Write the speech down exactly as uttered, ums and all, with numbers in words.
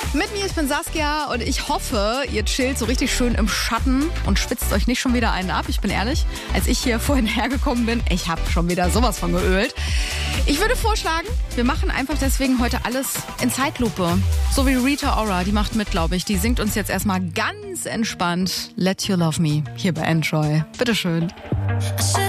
Mit mir, ich bin Saskia und ich hoffe, ihr chillt so richtig schön im Schatten und spitzt euch nicht schon wieder einen ab. Ich bin ehrlich, als ich hier vorhin hergekommen bin, ich habe schon wieder sowas von geölt. Ich würde vorschlagen, wir machen einfach deswegen heute alles in Zeitlupe. So wie Rita Ora, die macht mit, glaube ich. Die singt uns jetzt erstmal ganz entspannt Let You Love Me hier bei Enjoy. Bitteschön. I